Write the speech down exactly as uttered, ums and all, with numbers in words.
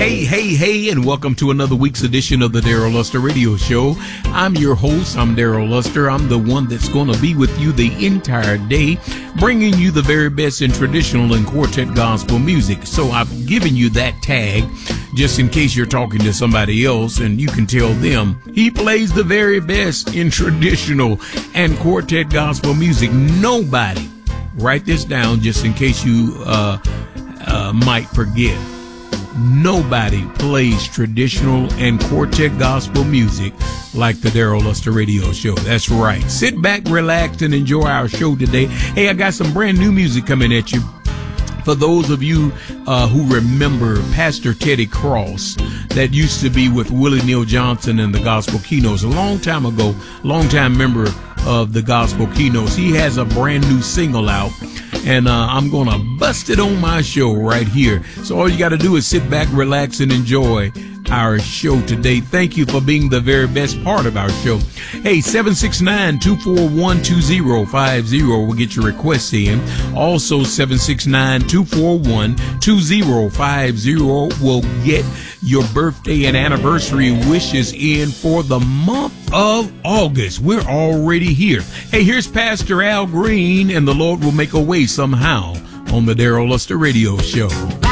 Hey, hey, hey, and welcome to another week's edition of the Daryl Luster Radio Show. I'm your host. I'm Daryl Luster. I'm the one that's going to be with you the entire day, bringing you the very best in traditional and quartet gospel music. So I've given you that tag just in case you're talking to somebody else and you can tell them he plays the very best in traditional and quartet gospel music. Nobody, write this down just in case you uh, uh, might forget. Nobody plays traditional and quartet gospel music like the Daryl Luster Radio Show. That's right. Sit back, relax, and enjoy our show today. Hey, I got some brand new music coming at you. For those of you uh, who remember Pastor Teddy Cross, that used to be with Willie Neal Johnson and the Gospel Keynotes a long time ago, long time member of the Gospel Keynotes, he has a brand new single out. And uh, I'm going to bust it on my show right here. So all you got to do is sit back, relax, and enjoy our show today. Thank you for being the very best part of our show. Hey, seven six nine, two four one, two zero five zero will get your requests in. Also, seven six nine, two four one, two zero five zero will get your birthday and anniversary wishes in for the month of August. We're already here. Hey, here's Pastor Al Green, and the Lord will make a way somehow on the Daryl Luster Radio Show.